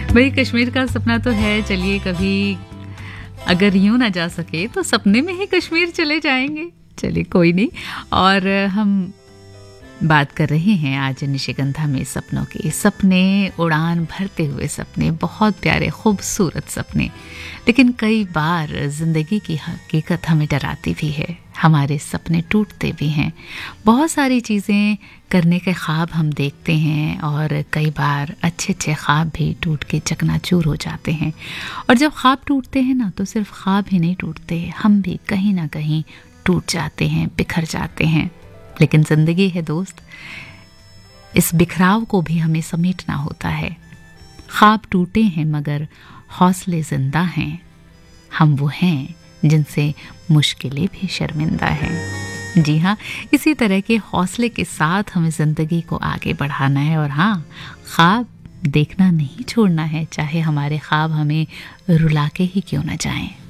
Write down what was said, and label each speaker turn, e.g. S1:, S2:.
S1: भाई कश्मीर का सपना तो है, चलिए कभी अगर यूं ना जा सके तो सपने में ही कश्मीर चले जाएंगे। चलिए कोई नहीं। और हम बात कर रहे हैं आज निशिगंधा में सपनों के। सपने उड़ान भरते हुए सपने, बहुत प्यारे खूबसूरत सपने। लेकिन कई बार जिंदगी की हकीकत हमें डराती भी है, हमारे सपने टूटते भी हैं। बहुत सारी चीज़ें करने के ख्वाब हम देखते हैं और कई बार अच्छे अच्छे ख्वाब भी टूट के चकनाचूर हो जाते हैं। और जब ख्वाब टूटते हैं ना, तो सिर्फ ख्वाब ही नहीं टूटते, हम भी कहीं ना कहीं टूट जाते हैं, बिखर जाते हैं। लेकिन जिंदगी है दोस्त, इस बिखराव को भी हमें समेटना होता है। ख्वाब टूटे हैं मगर हौसले जिंदा हैं। हम वो हैं जिनसे मुश्किलें भी शर्मिंदा हैं। जी हाँ, इसी तरह के हौसले के साथ हमें जिंदगी को आगे बढ़ाना है। और हाँ, ख्वाब देखना नहीं छोड़ना है, चाहे हमारे ख्वाब हमें रुला के ही क्यों ना जाएं।